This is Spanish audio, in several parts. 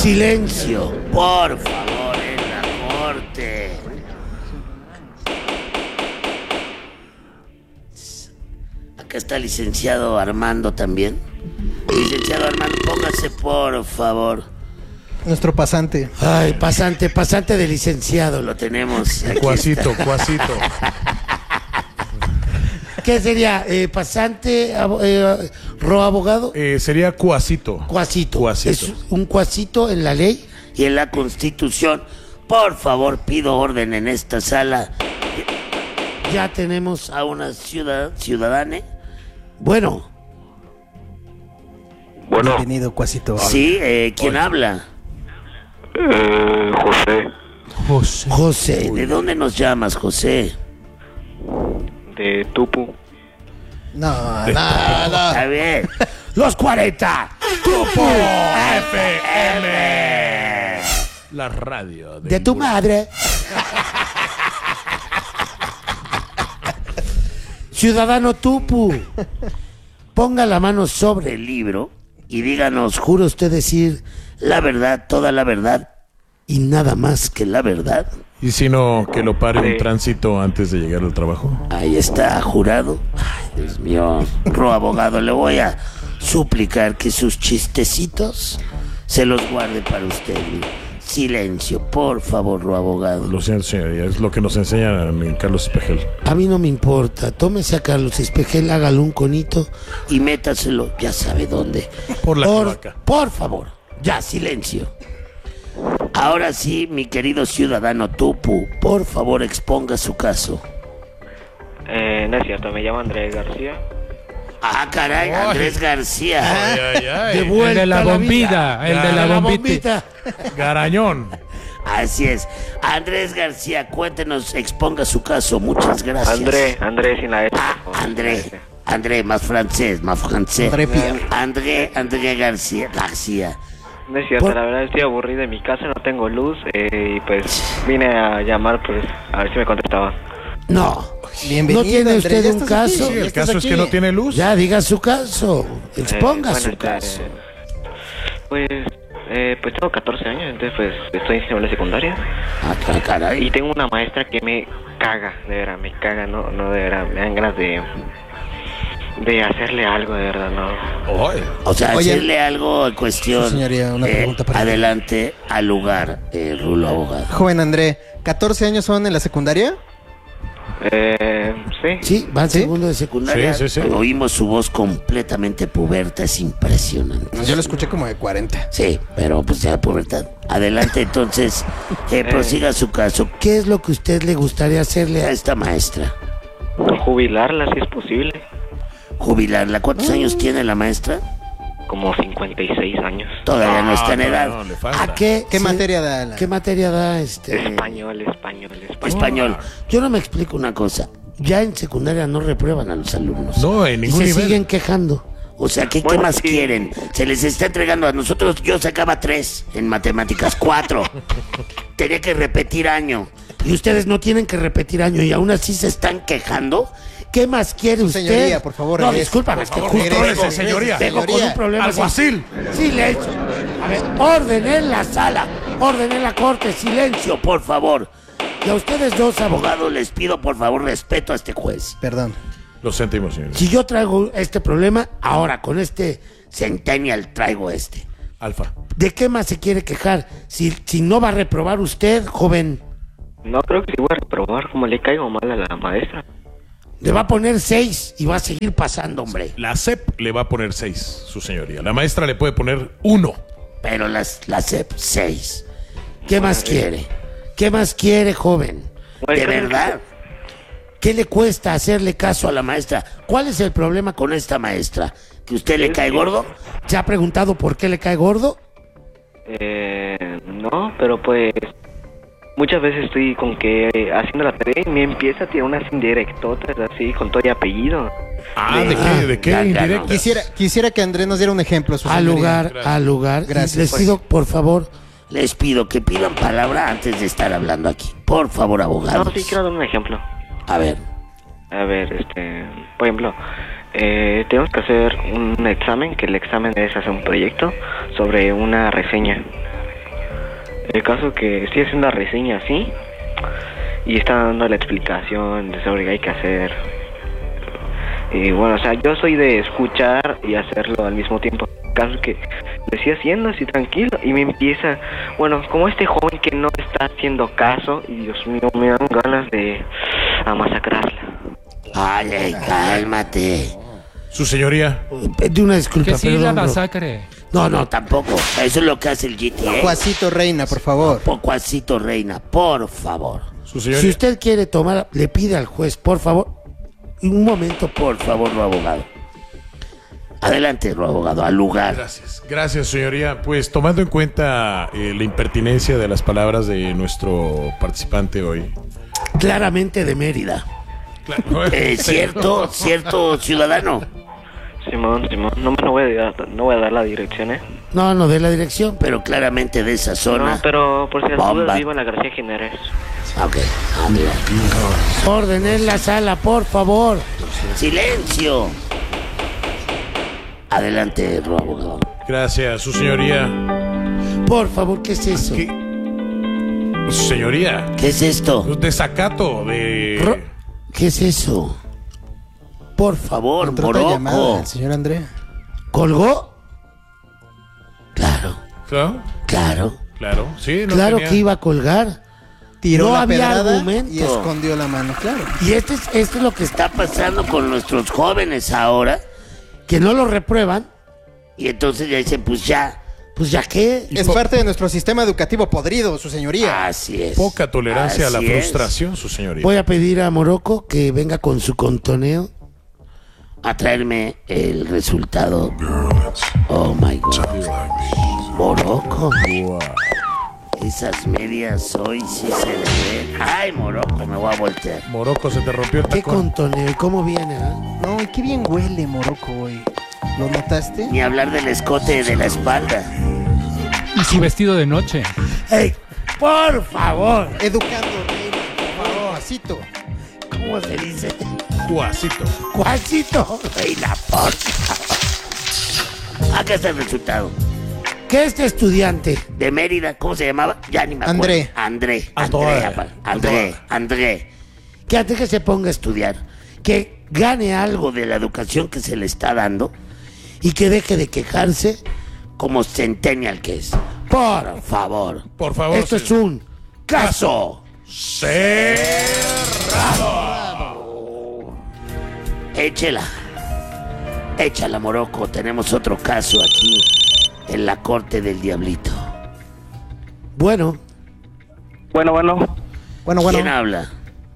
Silencio, por favor, en la corte. Acá está el licenciado Armando también. Licenciado Armando, póngase por favor. Nuestro pasante. Ay, pasante de licenciado lo tenemos. Cuasito. ¿Qué sería? ¿Pasante, abogado? Sería cuasito. Cuasito. Es un cuasito en la ley y en la Constitución. Por favor, pido orden en esta sala. Ya tenemos a una ciudadana. Bueno. Bienvenido, cuasito. Sí, ¿quién habla? José. José, ¿de dónde nos llamas, José? De Tupu. No. Está bien. Los 40. Tupu FM. La radio De tu madre. Ciudadano Tupu, ponga la mano sobre el libro y díganos, ¿jura usted decir la verdad, toda la verdad y nada más que la verdad? Y si no, que lo pare un tránsito antes de llegar al trabajo. Ahí está, jurado. Ay, Dios mío. Abogado, le voy a suplicar que sus chistecitos se los guarde para usted. Silencio, por favor, abogado. Lo siento, señoría, es lo que nos enseña Carlos Espejel. A mí no me importa. Tómese a Carlos Espejel, hágale un conito y métaselo, ya sabe dónde. Por la cloaca. Por favor, ya, silencio. Ahora sí, mi querido ciudadano Tupu, por favor exponga su caso. No es cierto, me llamo Andrés García. Ah, caray, Andrés García. Ay. De vuelta El de la a bombita, vida. el de la bombita. Garañón. Así es. Andrés García, cuéntenos, exponga su caso. Muchas gracias. Andrés sin la S. André, más francés. André Pierre. André García. No es cierto, la verdad estoy aburrido en mi casa, no tengo luz y pues vine a llamar pues a ver si me contestaba. No. Bienvenido, ¿No tiene Andrés, usted ya un estás caso? aquí. Sí, el caso es que no tiene luz. Ya, diga su caso. Exponga Bueno, su caso. Pues tengo 14 años, entonces pues estoy en la secundaria. Ah, caray. Y tengo una maestra que me caga, de verdad, me caga, no de verdad, me dan ganas de hacerle algo, de verdad, no. O sea, Oye, hacerle algo en cuestión. sí, señoría, una pregunta para adelante al lugar, Rulo abogado. Joven André, ¿14 años son en la secundaria? Sí. Sí, va en segundo de secundaria. Sí. Oímos su voz completamente puberta, es impresionante. Yo lo escuché como de 40. Sí, pero pues ya pubertad. Adelante, entonces, prosiga su caso. ¿Qué es lo que usted le gustaría hacerle a esta maestra? Jubilarla si es posible. Jubilarla. ¿Cuántos años tiene la maestra? Como 56 años. Todavía no está en edad. no, le falta. ¿A qué materia da? ¿Qué materia da Español. Español. Yo no me explico una cosa. Ya en secundaria no reprueban a los alumnos. No, en ningún y se nivel. siguen quejando. O sea, ¿qué Bueno, más sí. quieren? Se les está entregando a nosotros. Yo sacaba 3 en matemáticas, 4. Tenía que repetir año. Y ustedes no tienen que repetir año y aún así se están quejando. ¿Qué más quiere usted? Señoría, por favor, No, regrese. discúlpame, es que Por justo favor, regrese, señoría. vengo con un problema. Alguacil. Silencio. A ver, orden en la sala, orden en la corte, silencio, por favor. Y a ustedes dos abogados les pido, por favor, respeto a este juez. Perdón. Lo sentimos, señor. Si yo traigo este problema, ahora con este Centennial traigo este. Alfa. ¿De qué más se quiere quejar? Si no va a reprobar usted, joven, No creo que sí voy a reprobar, como le caigo mal a la maestra. le va a poner 6 y va a seguir pasando, hombre. La CEP le va a poner 6, su señoría. La maestra le puede poner 1. Pero la CEP 6. ¿Qué más quiere? ¿Qué más quiere, joven? Bueno, ¿De verdad? ¿Qué le cuesta hacerle caso a la maestra? ¿Cuál es el problema con esta maestra? ¿Que usted le cae gordo? ¿Se ha preguntado por qué le cae gordo? No, pero pues muchas veces estoy con que haciendo la tarea y me empieza a tirar unas indirectotas así con todo y apellido. ¿De qué ya, indirecta? Quisiera que Andrés nos diera un ejemplo. Su Al señoría. lugar. Gracias. Les pido, por favor, les pido que pidan palabra antes de estar hablando aquí. Por favor, abogados. No, sí, quiero dar un ejemplo. A ver. Por ejemplo, tenemos que hacer un examen, que el examen es hacer un proyecto sobre una reseña. El caso que estoy haciendo la reseña, ¿sí? Y está dando la explicación de sobre qué hay que hacer. Y bueno, o sea, yo soy de escuchar y hacerlo al mismo tiempo. El caso que lo estoy haciendo así tranquilo y me empieza, bueno, como este joven que no está haciendo caso y Dios mío, me dan ganas de masacrarla. Ay, cálmate. Su señoría. De una disculpa, Que sí, la perdón, bro. masacre. No, tampoco. Eso es lo que hace el GTA. Cuasito Reina, por favor. Cuasito Reina, por favor. Su señoría. Si usted quiere tomar, le pide al juez, por favor. Un momento, por favor, lo abogado. Adelante, lo abogado, al lugar. Gracias, señoría. Pues tomando en cuenta la impertinencia de las palabras de nuestro participante hoy. Claramente de Mérida. Claro, Cierto, ciudadano. Simón, no voy a dar la dirección, ¿eh? No de la dirección, pero claramente de esa zona. No, pero por si las Bomba. dudas, vivo en la García Jiménez. Ok, mira. Orden en la sala, por favor. Silencio. Adelante, abogado. Gracias, su señoría. Por favor, ¿qué es eso? Su señoría. ¿Qué es esto? Desacato de... ¿Qué es eso? Por favor, Entró otra llamada, Morocco. el señor André. ¿Colgó? Claro, Claro, sí. No claro tenía- que iba a colgar. Tiró No la había pedrada argumento. y escondió la mano, claro. Y esto es lo que está pasando con nuestros jóvenes ahora, que no lo reprueban y entonces ya dicen, pues ya qué. Es parte de nuestro sistema educativo podrido, su señoría. Así es. Poca tolerancia a la Así es. frustración, su señoría. Voy a pedir a Morocco que venga con su contoneo a traerme el resultado. Oh my God. Morocco. Esas medias hoy sí se le ven. Ay, Morocco, me voy a voltear. Morocco, se te rompió el ¿Qué tacón. contoneo? ¿Y cómo viene? No, y qué bien huele Morocco hoy. ¿Lo notaste? Ni hablar del escote de la espalda. Y su vestido de noche. ¡Ey! ¡Por favor! Educando, Reina, por favor. Cuasito. ¿Cómo se dice? Cuasito. ¡Cuasito! ¡Ey, la por favor! Acá está el resultado. Que este estudiante de Mérida, ¿cómo se llamaba? Ya ni me acuerdo. André. Que antes que se ponga a estudiar, que gane algo de la educación que se le está dando y que deje de quejarse como centennial que es. Por favor. Por favor, Esto sí. es un caso. Échala, Morocco. Tenemos otro caso aquí en la corte del diablito. Bueno, Bueno. ¿quién habla?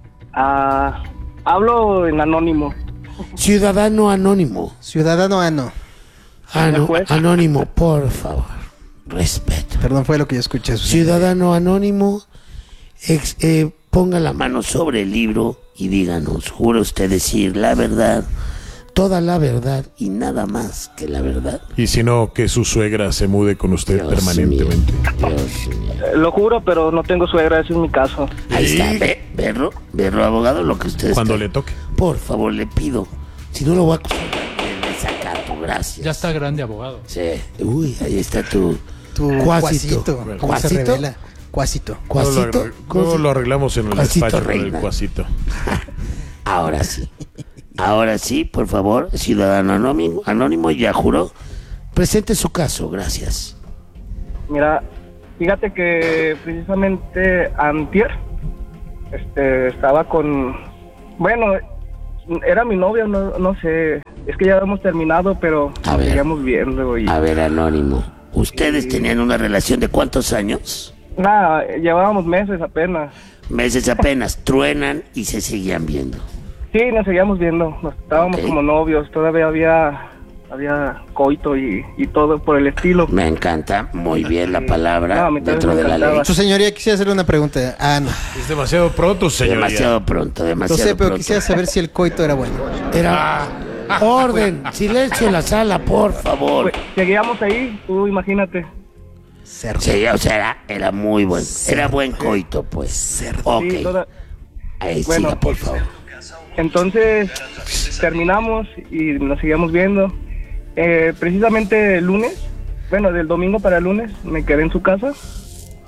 Hablo en anónimo. Ciudadano anónimo. Ciudadano Ano. juez? Anónimo, por favor. Respeto. Perdón, fue lo que yo escuché. su señoría. Ciudadano anónimo, ponga la mano sobre el libro y díganos, ¿jura usted decir la verdad, toda la verdad y nada más que la verdad? Y si no, que su suegra se mude con usted Dios permanentemente. mío, Dios mío. Lo juro, pero no tengo suegra, ese es mi caso. Ahí está, verlo, abogado, lo que usted Cuando está- le toque. Por favor, le pido. Si no lo voy a acusar de desacato, gracias. Ya está grande, abogado. Sí. Uy, ahí está tu Cuasito. ¿Cómo se ¿Cuasito? revela? Cuasito. Cuasito. Luego lo arreglamos en el Cuasito despacho del Reina. cuasito. Ahora sí. Ahora sí, por favor, ciudadano anónimo, ya juró. Presente su caso, gracias. Mira, fíjate que precisamente antier, estaba con... Bueno, era mi novia, no sé. Es que ya habíamos terminado, pero A nos ver. seguíamos viendo y... A ver, anónimo. ¿Ustedes tenían una relación de cuántos años? Nada, llevábamos meses apenas. Meses apenas, truenan y se seguían viendo. Sí, nos seguíamos viendo. Nos estábamos Ok. como novios. Todavía había coito y todo por el estilo. Me encanta muy bien la palabra No, a mí también dentro me de la ley. encantaba. Su señoría, quisiera hacerle una pregunta. Ano. Es demasiado pronto, señoría. Demasiado pronto, No demasiado sé, pero pronto. quisiera saber si el coito era bueno. Era orden, silencio en la sala, por favor. Pues, seguíamos ahí, tú imagínate. Cerdo. Sí, o sea, era muy buen, era buen coito, pues. Ok, Sí, ahí bueno, siga, por pues, favor. Entonces terminamos y nos seguíamos viendo. Precisamente el lunes, bueno, del domingo para el lunes, me quedé en su casa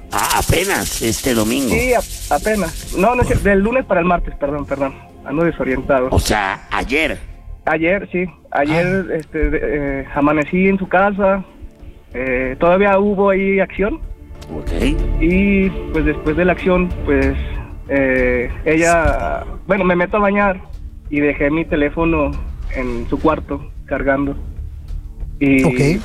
Apenas este domingo. Sí, apenas. No, no es cierto, del lunes para el martes, perdón. Ando desorientado. O sea, ayer. Ayer, sí. Ayer amanecí en su casa. Todavía hubo ahí acción. Ok. Y pues después de la acción, pues ella... Bueno, me meto a bañar y dejé mi teléfono en su cuarto cargando. Y Ok.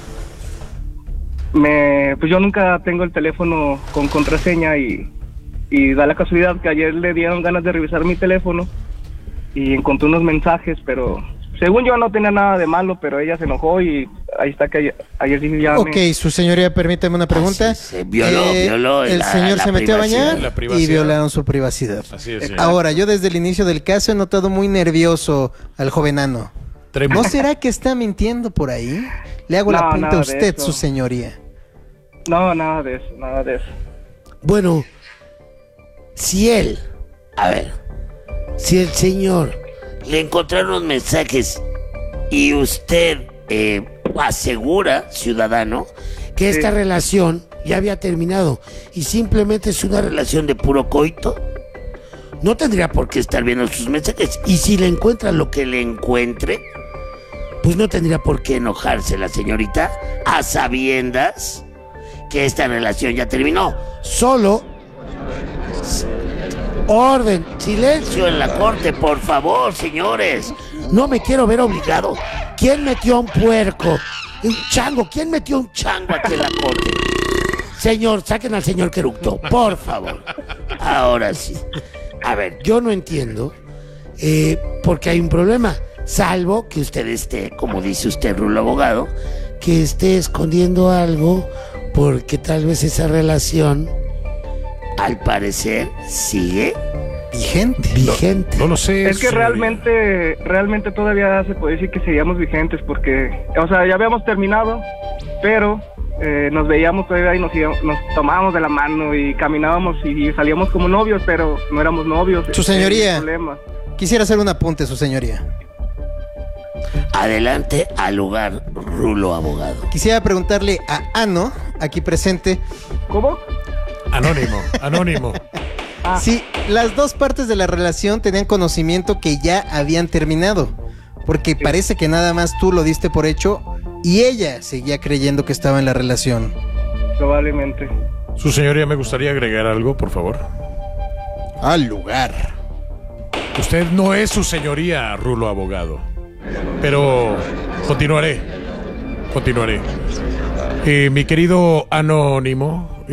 pues yo nunca tengo el teléfono con contraseña y da la casualidad que ayer le dieron ganas de revisar mi teléfono y encontré unos mensajes, pero según yo no tenía nada de malo, pero ella se enojó y ahí está que ayer sí ya Ok, su señoría, permítame una pregunta. Se violó el la- señor la se metió a privacidad. bañar La y privacidad. violaron su privacidad. Así es, señor. Ahora, yo desde el inicio del caso he notado muy nervioso al jovenano. Tremendo. ¿No será que está mintiendo por ahí? Le hago la No, punta a nada de usted, eso. su señoría. No, nada de eso. Bueno, si el señor le encontraron los mensajes y usted asegura, ciudadano, que esta Sí. relación ya había terminado y simplemente es una relación de puro coito, no tendría por qué estar viendo sus mensajes. Y si le encuentra lo que le encuentre, pues no tendría por qué enojarse la señorita a sabiendas que esta relación ya terminó. Solo orden, silencio en la corte, por favor, señores. No me quiero ver obligado. ¿Quién metió a un puerco? Un chango. ¿Quién metió un chango aquí en la corte? Señor, saquen al señor Queructo, por favor. Ahora sí. A ver, yo no entiendo porque hay un problema. Salvo que usted esté, como dice usted, Rulo Abogado, que esté escondiendo algo porque tal vez esa relación, al parecer, sigue vigente. No lo sé. Es que señoría. realmente todavía se puede decir que seguíamos vigentes porque, o sea, ya habíamos terminado, pero nos veíamos todavía y nos tomábamos de la mano y caminábamos y salíamos como novios, pero no éramos novios. Su señoría. Problema. Quisiera hacer un apunte, su señoría. Adelante al lugar, Rulo Abogado. Quisiera preguntarle a Ano, aquí presente, ¿Cómo? Anónimo. si las dos partes de la relación tenían conocimiento que ya habían terminado. Porque parece que nada más tú lo diste por hecho y ella seguía creyendo que estaba en la relación. Probablemente. Su señoría, me gustaría agregar algo, por favor. Al lugar. Usted no es su señoría, Rulo Abogado. Pero continuaré. Mi querido Anónimo,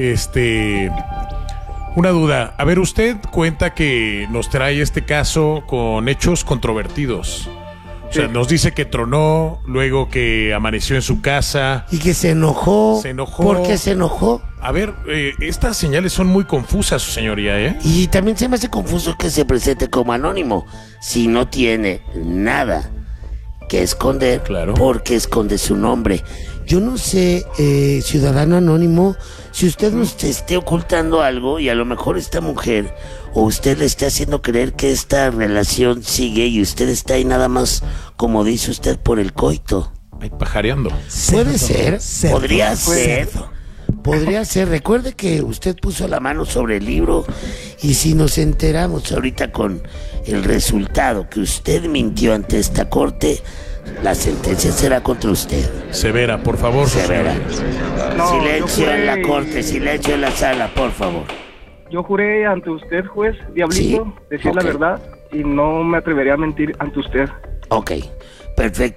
una duda. A ver, usted cuenta que nos trae este caso con hechos controvertidos. O sea, Sí. nos dice que tronó, luego que amaneció en su casa. Y que se enojó. Se enojó. ¿Por qué se enojó? A ver, estas señales son muy confusas, su señoría, ¿eh? Y también se me hace confuso que se presente como anónimo si no tiene nada que esconder. Claro. ¿Por qué esconde su nombre? Yo no sé, ciudadano anónimo, si usted nos esté ocultando algo y a lo mejor esta mujer o usted le está haciendo creer que esta relación sigue y usted está ahí nada más, como dice usted, por el coito. Ahí pajareando. Puede ser, podría ser. Cerdo. Podría ser. Recuerde que usted puso la mano sobre el libro y si nos enteramos ahorita con el resultado que usted mintió ante esta corte, la sentencia será contra usted. Severa, por favor, su Severa. señoría. No, Silencio yo en la juré- corte, silencio en la sala, por favor. Yo juré ante usted, juez, Diablito, Sí, decir ok. la verdad y no me atrevería a mentir ante usted. Ok, perfecto.